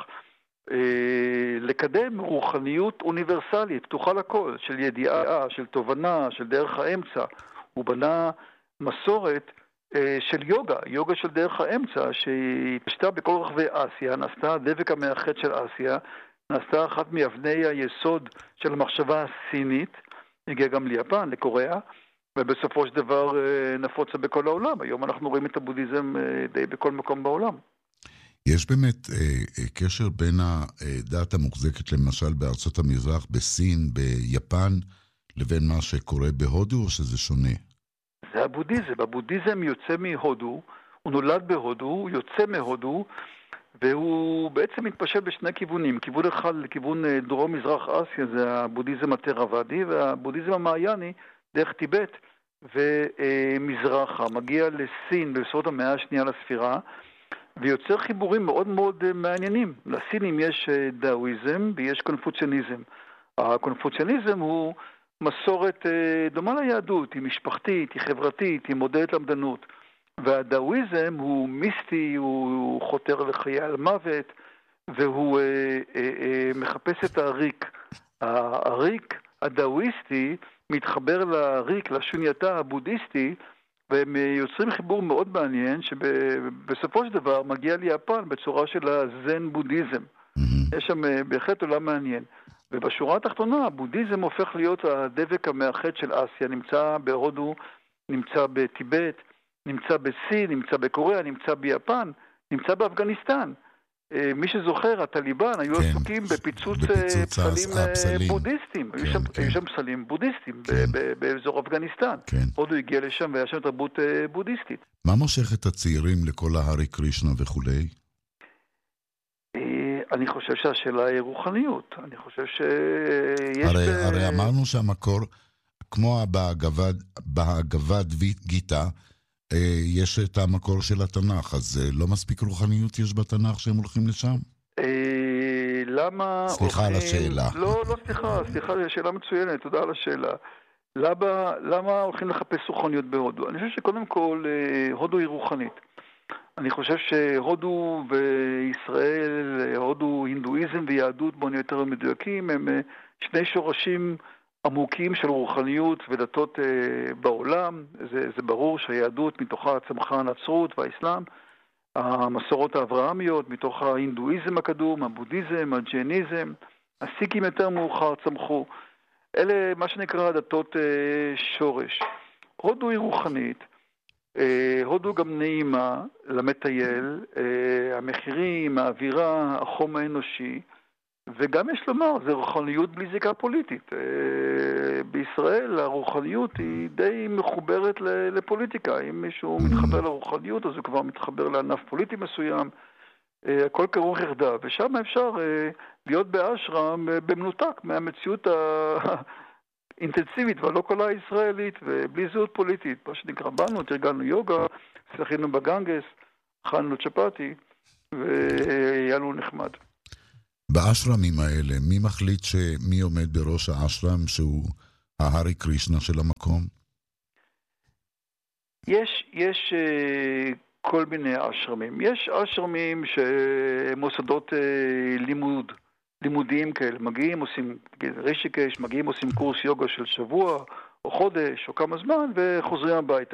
לקדם רוחניות אוניברסלית, פתוחה לכל, של ידיעה, של תובנה, של דרך האמצע. הוא בנה מסורת של יוגה של דרך האמצע, שהתפשטה בכל רחבי אסיה, נעשתה הדבק המאחד של אסיה, נעשתה אחת מאבני היסוד של המחשבה הסינית, הגיעה גם ליפן, לקוריאה, ובסופו של דבר נפוצה בכל העולם. היום אנחנו רואים את הבודהיזם די בכל מקום בעולם. יש באמת קשר בין הדת המוחזקת למשל בארצות המזרח, בסין, ביפן, לבין מה שקורה בהודו, או שזה שונה? זה הבודהיזם. הבודהיזם יוצא מהודו, הוא נולד בהודו, הוא יוצא מהודו, והוא בעצם מתפשט בשני כיוונים. כיוון אחד לכיוון דרום-מזרח אסיה, זה הבודהיזם התרוואדי, והבודהיזם המעייני דרך טיבט ומזרחה. מגיע לסין בסוף המאה השנייה לספירה, ויוצר חיבורים מאוד מאוד מעניינים. לסינים יש דאואיזם ויש קונפוציאניזם. הקונפוציאניזם הוא מסורת דומה ליהדות, היא משפחתית, היא חברתית, היא מודדת למדנות. והדאואיזם הוא מיסטי, הוא חותר לחיי על מוות, והוא מחפש את הריק. הריק הדאואיסטי מתחבר לריק, לשונייתה הבודהיסטי, והם יוצרים חיבור מאוד מעניין, שבסופו של דבר מגיע ליפן בצורה של הזן בודהיזם. יש שם בהחלט עולם מעניין. ובשורה התחתונה, הבודהיזם הופך להיות הדבק המאחד של אסיה, נמצא בהודו, נמצא בטיבט, נמצא בסין, נמצא בקוריאה, נמצא ביפן, נמצא באפגניסטן. מי שזוכר, הטליבן היו עסוקים בפיצוץ פסלים בודהיסטים. היו שם פסלים בודהיסטים באזור אפגניסטן. הודו הגיע לשם והיה שם תרבות בודהיסטית. מה מושך את הצעירים לכל ההרי קרישנה וכולי? אני חושב שהשאלה היא רוחניות. אני חושב שיש... הרי אמרנו שהמקור, כמו בהגבד גיטה, יש את המקור של התנ"ך, אז לא מספיק רוחניות יש בתנ"ך שהם הולכים לשם? למה... סליחה על השאלה. לא, סליחה, זו שאלה מצוינת, תודה על השאלה. למה הולכים לחפש רוחניות בהודו? אני חושב שקודם כל, הודו היא רוחנית. אני חושב שהודו וישראל, הודו, הינדואיזם ויהדות, בוא נהיה יותר מדויקים, הם שני שורשים עמוקים של רוחניות ודתות בעולם. זה ברור שהיהדות מתוכה צמחה הנצרות והאסלאם, המסורות האברהמיות מתוך ההינדואיזם הקדום, הבודהיזם, הג'ייניזם, הסיקים יותר מאוחר צמחו. אלה מה שנקרא דתות שורש. הודו היא רוחנית, הודו גם נעימה למטייל, המחירים, האווירה, החום האנושי, וגם יש לומר, זה רוחניות בלי זיקה פוליטית. בישראל הרוחניות היא די מחוברת לפוליטיקה. אם מישהו מתחבר לרוחניות, אז הוא כבר מתחבר לענף פוליטי מסוים. הכל כרוך יחדיו, ושם אפשר להיות באשרם במנותק מהמציאות האינטנסיבית והלא קולה הישראלית, ובלי זהות פוליטית. מה שנקרא, באנו, תרגלנו יוגה, שחינו בגנגס, אכלנו צ'פאטי, והיה לנו נחמד. באשרמים האלה, מי מחליט מי עומד בראש האשרם שהוא ההרי קרישנה של המקום? יש כל מיני אשרמים. יש אשרמים שמוסדות לימודיים כאלה. מגיעים, עושים רישיקש, מגיעים, עושים קורס יוגה של שבוע או חודש או כמה זמן וחוזרים הביתה.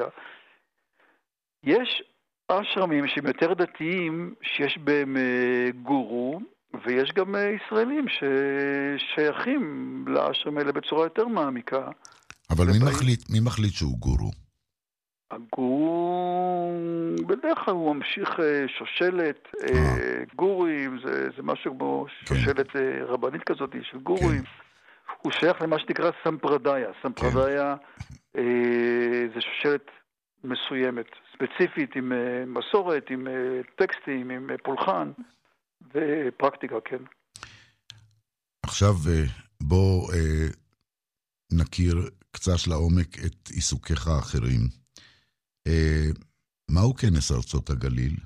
יש אשרמים שהם יותר דתיים, שיש בהם גורו, ויש גם ישראלים ששייכים לאשרם האלה בצורה יותר מעמיקה. אבל מי מחליט שהוא גורו? הגורו, בדרך כלל הוא ממשיך שושלת, גורים, זה משהו כמו שושלת רבנית כזאת של גורים. הוא שייך למה שנקרא סמפרדיה. סמפרדיה זה שושלת מסוימת, ספציפית עם מסורת, עם טקסטים, עם פולחן ופרקטיקה, כן. עכשיו בוא נכיר קצת לעומק את עיסוקיך האחרים. מהו כנס ארצות הגליל?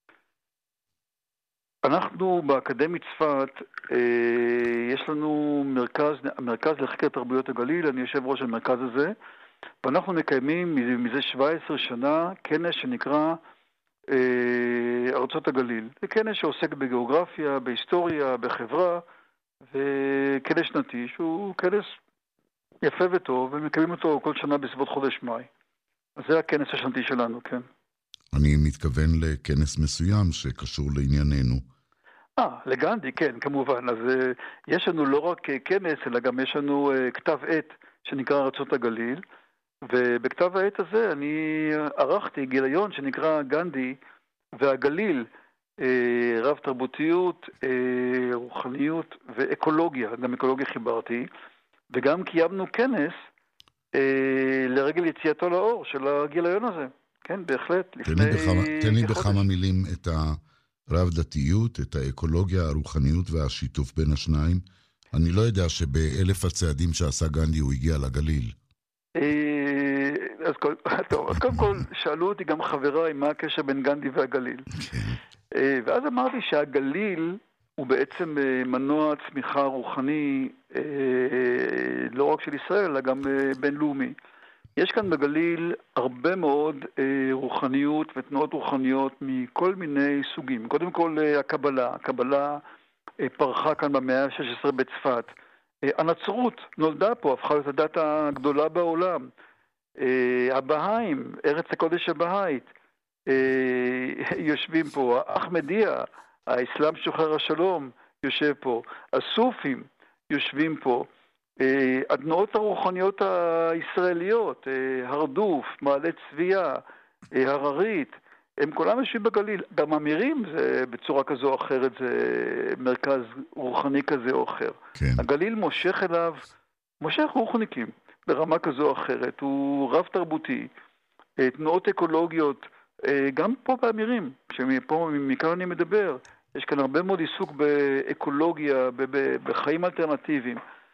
אנחנו באקדמית צפת, יש לנו מרכז לחקר תרבויות הגליל, אני יושב ראש המרכז הזה, ואנחנו מקיימים מזה 17 שנה כנס שנקרא ארצות הגליל. זה כנס שעוסק בגיאוגרפיה, בהיסטוריה, בחברה, וכנס שנתי שהוא כנס יפה וטוב, ומקיימים אותו כל שנה בסביבות חודש מאי. אז זה הכנס השנתי שלנו, כן. אני מתכוון לכנס מסוים שקשור לענייננו. לגנדי, כן, כמובן. אז יש לנו לא רק כנס, אלא גם יש לנו כתב עת שנקרא ארצות הגליל, ובכתב העת הזה אני ערכתי גיליון שנקרא גנדי והגליל, רב תרבותיות, רוחניות ואקולוגיה, גם אקולוגיה חיברתי, וגם קיימנו כנס לרגל יציאתו לאור של הגיליון הזה. כן, בהחלט. תן לי בכמה מילים את הרב דתיות, את האקולוגיה, הרוחניות והשיתוף בין השניים. אני לא יודע שבאלף הצעדים שעשה גנדי הוא הגיע לגליל. אז קודם כל שאלו אותי גם חבריי מה הקשר בין גנדי והגליל. ואז אמרתי שהגליל הוא בעצם מנוע צמיחה רוחני לא רק של ישראל, אלא גם בינלאומי. יש כאן בגליל הרבה מאוד רוחניות ותנועות רוחניות מכל מיני סוגים. קודם כל הקבלה פרחה כאן במאה ה-16 בצפת. הנצרות נולדה פה, הפכה להיות הדת הגדולה בעולם. הבהאים, ארץ הקודש הבהאית, יושבים פה. אחמדיה, האסלאם שוחר השלום, יושב פה. הסופים יושבים פה. התנועות הרוחניות הישראליות, הרדוף, מעלה צביה, הררית, הם כולם יושבים בגליל. גם אמירים, זה בצורה כזו או אחרת, זה מרכז רוחני כזה או אחר. כן. הגליל מושך אליו, מושך רוחניקים ברמה כזו או אחרת. הוא רב תרבותי, תנועות אקולוגיות, גם פה באמירים, מכאן אני מדבר, יש כאן הרבה מאוד עיסוק באקולוגיה, בחיים אלטרנטיביים.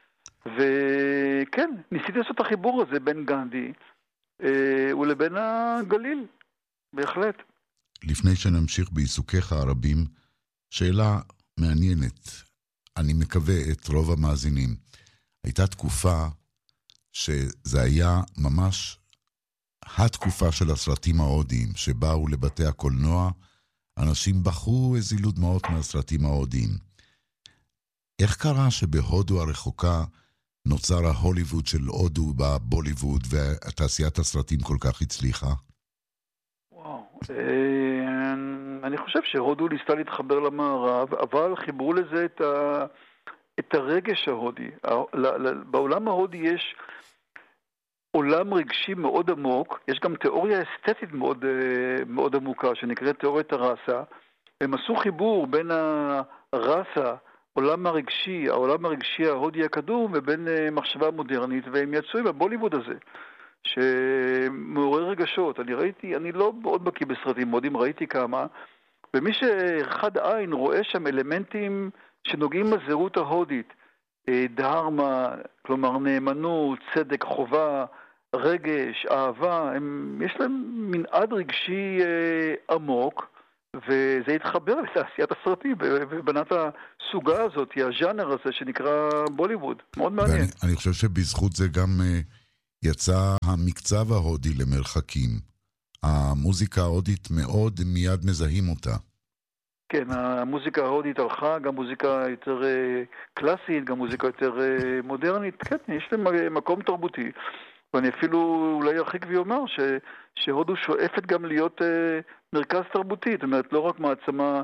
וכן, ניסיתי לעשות את החיבור הזה בין גנדי ולבין הגליל, בהחלט. לפני שנמשיך בעיסוקיך הרבים, שאלה מעניינת, אני מקווה את רוב המאזינים. הייתה תקופה שזה היה ממש התקופה של הסרטים ההודיים, שבאו לבתי הקולנוע, אנשים בחרו הזילו דמעות מהסרטים ההודיים. איך קרה שבהודו הרחוקה נוצר ההוליווד של הודו בבוליווד, ותעשיית הסרטים כל כך הצליחה? וואו, אני חושב שהודו ניסתה להתחבר למערב, אבל חיברו לזה את הרגש ההודי. בעולם ההודי יש עולם רגשי מאוד עמוק, יש גם תיאוריה אסתטית מאוד, מאוד עמוקה, שנקראת תיאוריית הרסה. הם עשו חיבור בין הרסה, העולם הרגשי ההודי הקדום, ובין מחשבה מודרנית, והם יצאו עם הבוליווד הזה, שמעורר רגשות. אני לא מאוד בקיא בסרטים הודים, ראיתי כמה, ומי שאחד עין רואה שם אלמנטים שנוגעים לזהות ההודית, דהרמה, כלומר נאמנות, צדק, חובה, רגש, אהבה, יש להם מנעד רגשי עמוק, וזה התחבר לתעשיית הסרטים, ובנת הסוגה הזאת, הז'אנר הזה שנקרא בוליווד. מאוד מעניין. אני חושב שבזכות זה גם יצא המקצב ההודי למרחקים. המוזיקה ההודית מאוד מיד מזהים אותה. כן, המוזיקה ההודית הלכה, גם מוזיקה יותר קלאסית, גם מוזיקה יותר מודרנית. כן, יש להם מקום תרבותי. ואני אפילו אולי ארחיק ויאמר שהודו שואפת גם להיות מרכז תרבותי, זאת אומרת, לא רק מעצמה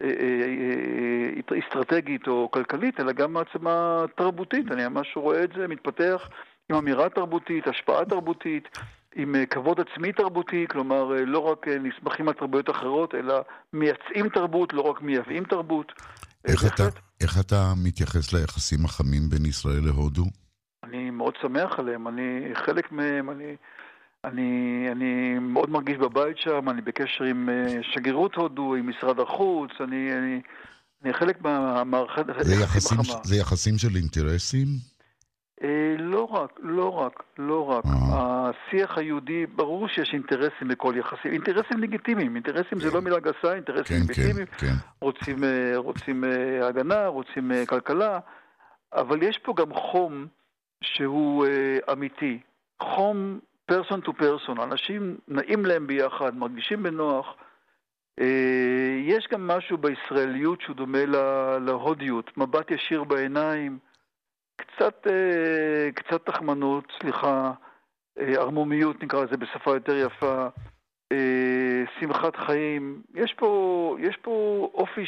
אסטרטגית או כלכלית, אלא גם מעצמה תרבותית. אני ממש רואה את זה מתפתח עם אמירה תרבותית, השפעה תרבותית, עם כבוד עצמי תרבותי, כלומר לא רק נסמכים על תרבויות אחרות, אלא מייצאים תרבות, לא רק מייבאים תרבות. איך אתה מתייחס ליחסים החמים בין ישראל להודו? אני מאוד שמח עליהם, אני חלק מהם, אני מאוד מרגיש בבית שם, אני בקשר עם שגרירות הודו, עם משרד החוץ, אני חלק מהמערכת היחסים החמה. זה יחסים של אינטרסים? לא רק. השיח היהודי, ברור שיש אינטרסים בכל יחסים, אינטרסים לגיטימיים, אינטרסים זה לא מילה גסה, אינטרסים לגיטימיים, רוצים הגנה, רוצים כלכלה, אבל יש פה גם חום שהוא אמיתי, חום person to person, אנשים נעים להם ביחד, מרגישים בנוח, יש גם משהו בישראליות שהוא דומה להודיות, מבט ישיר בעיניים, קצת תחמנות, ערמומיות נקרא לזה בשפה יותר יפה, שמחת חיים, יש פה אופי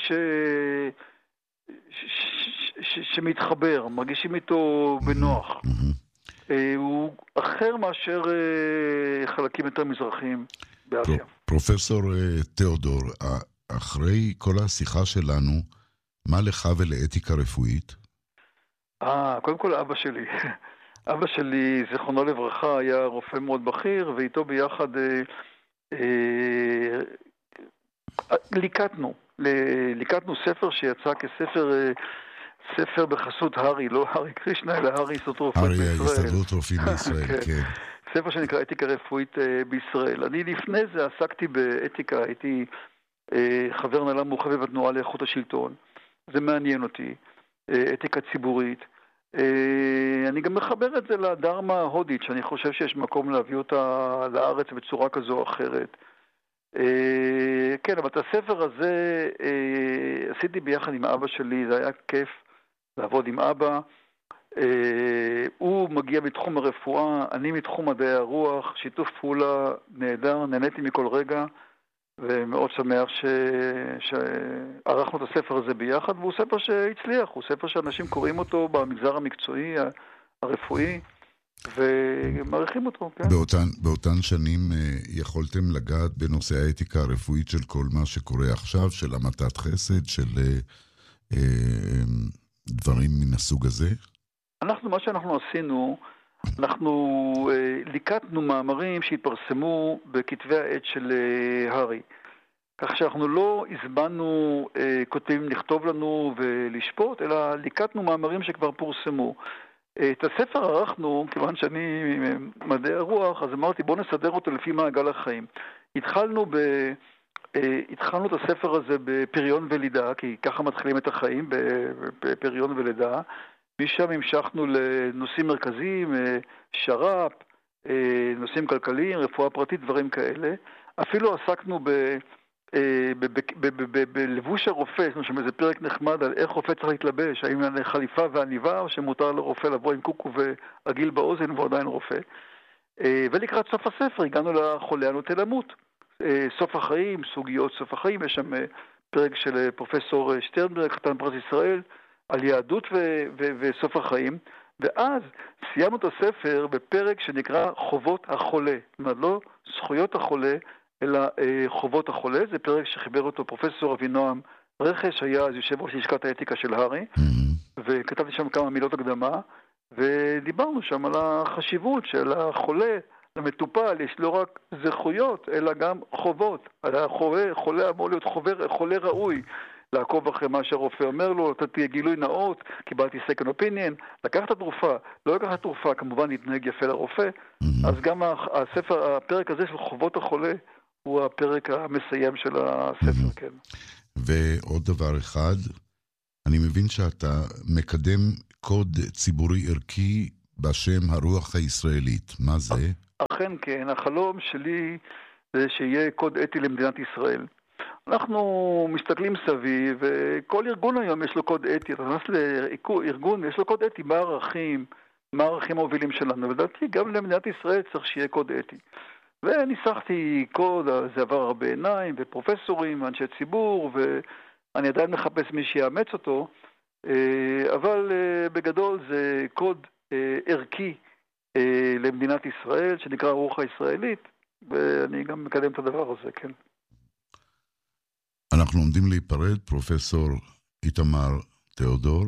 שמתחבר, מרגישים איתו בנוח. הוא אחר מאשר חלקים יותר מזרחיים באסיה. פרופסור תיאודור, אחרי כל השיחה שלנו, מה לך ולאתיקה רפואית? קודם כל אבא שלי, זיכרונו לברכה, היה רופא מאוד בכיר, ואיתו ביחד ליקטנו ספר שיצא ספר בחסות הרי, לא הרי קרישנה, אלא הרי הסתדרות רופאים בישראל, כן. ספר שנקרא אתיקה רפואית בישראל. אני לפני זה עסקתי באתיקה, הייתי חבר הנהלה מורחבת בתנועה לאיכות השלטון. זה מעניין אותי, אתיקה ציבורית. אני גם מחבר את זה לדרמה ההודית, שאני חושב שיש מקום להביא אותה לארץ בצורה כזו או אחרת. כן, אבל את הספר הזה עשיתי ביחד עם אבא שלי, זה היה כיף לעבוד עם אבא. הוא מגיע מתחום הרפואה, אני מתחום מדעי הרוח, שיתוף פעולה נהדר, נהניתי מכל רגע, ומאוד שמח שערכנו את הספר הזה ביחד, והוא ספר שהצליח, הוא ספר שאנשים קוראים אותו במגזר המקצועי, הרפואי, ומעריכים אותו, כן? באותן שנים יכולתם לגעת בנושא האתיקה הרפואית של כל מה שקורה עכשיו, של המתת חסד, של דברים מן הסוג הזה? מה שאנחנו עשינו, אנחנו ליקטנו מאמרים שהתפרסמו בכתבי העת של הרי. כך שאנחנו לא הזמנו כותבים לכתוב לנו ולשפוט, אלא ליקטנו מאמרים שכבר פורסמו. את הספר ערכנו, כיוון שאני מדעי הרוח, אז אמרתי בוא נסדר אותו לפי מעגל החיים. התחלנו את הספר הזה בפריון ולידה, כי ככה מתחילים את החיים, בפריון ולידה. משם המשכנו לנושאים מרכזיים, שר"פ, נושאים כלכליים, רפואה פרטית, דברים כאלה. אפילו עסקנו בלבוש הרופא, יש שם איזה פרק נחמד על איך רופא צריך להתלבש, האם חליפה ועניבה, או שמותר לרופא לבוא עם קוקו ועגיל באוזן והוא עדיין רופא. ולקראת סוף הספר הגענו לחולה הנוטה למות. סוף החיים, סוגיות סוף החיים, יש שם פרק של פרופסור שטרנברג, חתן פרס ישראל, על יהדות וסוף החיים, ואז סיימנו את הספר בפרק שנקרא חובות החולה, זאת אומרת לא זכויות החולה, אלא חובות החולה, זה פרק שחיבר אותו פרופסור אבינועם רכש, היה אז יושב ראש לשכת האתיקה של הרי, וכתבתי שם כמה מילות הקדמה, ודיברנו שם על החשיבות של החולה, למטופל יש לא רק זכויות, אלא גם חובות. החולה אמור להיות חולה ראוי, לעקוב אחרי מה שהרופא אומר לו, אתה תהיה גילוי נאות, קיבלתי second opinion, לקחת התרופה, לא לקחת תרופה, כמובן להתנהג יפה לרופא, אז גם הפרק הזה של חובות החולה, הוא הפרק המסיים של הספר, כן. ועוד דבר אחד, אני מבין שאתה מקדם קוד ציבורי ערכי בשם הרוח הישראלית. מה זה? אכן כן, החלום שלי זה שיהיה קוד אתי למדינת ישראל. אנחנו מסתכלים סביב, וכל ארגון היום יש לו קוד אתי, אתה נכנס לארגון, יש לו קוד אתי, מה הערכים המובילים שלנו, ולדעתי גם למדינת ישראל צריך שיהיה קוד אתי. וניסחתי קוד, זה עבר הרבה עיניים, ופרופסורים, אנשי ציבור, ואני עדיין מחפש מי שיאמץ אותו, אבל בגדול זה קוד ערכי למדינת ישראל, שנקרא הרוח הישראלית, ואני גם מקדם את הדבר הזה, כן. אנחנו עומדים להיפרד, פרופסור איתמר תיאודור,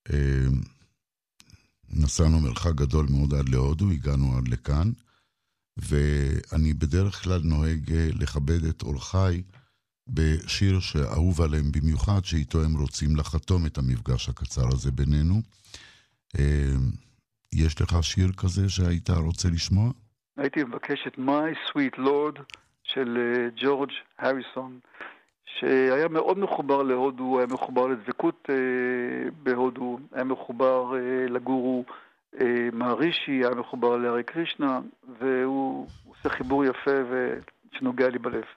נסענו מרחק גדול מאוד עד להודו, הגענו עד לכאן, ואני בדרך כלל נוהג לכבד את אורחי בשיר שאהוב עליהם במיוחד, שאיתו הם רוצים לחתום את המפגש הקצר הזה בינינו. יש לך שיר כזה שהיית רוצה לשמוע? הייתי מבקש את My Sweet Lord של ג'ורג' הריסון, שהיה מאוד מחובר להודו, היה מחובר לדבקות בהודו, היה מחובר לגורו מהרישי, היה מחובר להרי קרישנה, והוא עושה חיבור יפה ושנוגע לי בלב.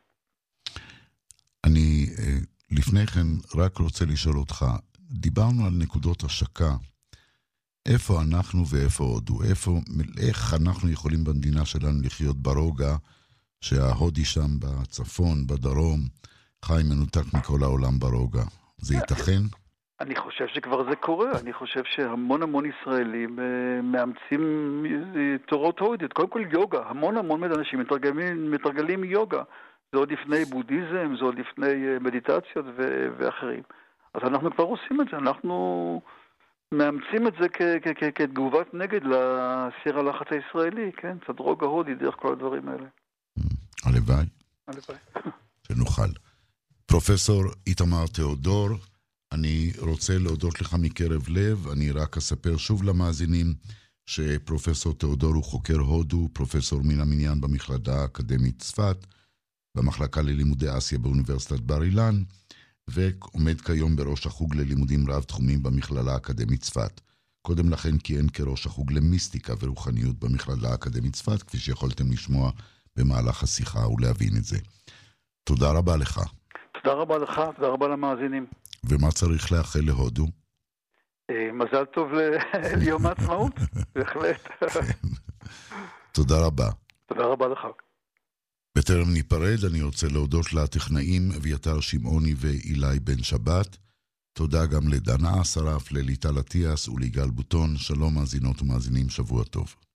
אני לפני כן רק רוצה לשאול אותך, דיברנו על נקודות השקה, איפה אנחנו ואיפה הודו, איך אנחנו יכולים במדינה שלנו לחיות ברוגע, שההודי שם בצפון, בדרום, חי מנותק מכל העולם ברוגע. זה ייתכן? אני חושב שכבר זה קורה, אני חושב שהמון ישראלים מאמצים תורות הודיות, קודם כל יוגה, המון אנשים מתרגלים יוגה, זה עוד לפני בודהיזם, זה עוד לפני מדיטציות ואחרים. אז אנחנו כבר עושים את זה, אנחנו מאמצים את זה כתגובת נגד לסיר הלחץ הישראלי, כן? קצת רוגע הודי דרך כל הדברים האלה. הלוואי. הלוואי. שנוכל. פרופסור איתמר תיאודור, אני רוצה להודות לך מקרב לב, אני רק אספר שוב למאזינים שפרופסור תיאודור הוא חוקר הודו, פרופסור מן המניין במכללה האקדמית צפת, במחלקה ללימודי אסיה באוניברסיטת בר אילן, ועומד כיום בראש החוג ללימודים רב תחומים במכללה האקדמית צפת. קודם לכן כיהן כראש החוג למיסטיקה ורוחניות במכללה האקדמית צפת, כפי שיכולתם לשמוע במהלך השיחה ולהבין את זה. תודה רבה לך. תודה רבה לך, תודה רבה למאזינים. ומה צריך לאחל להודו? מזל טוב ליום העצמאות, בהחלט. תודה רבה. תודה רבה לך. בטרם ניפרד, אני רוצה להודות לטכנאים אביתר שמעוני ואילי בן שבת. תודה גם לדנה אסרף, לליטל אטיאס וליגאל בוטון. שלום מאזינות ומאזינים, שבוע טוב.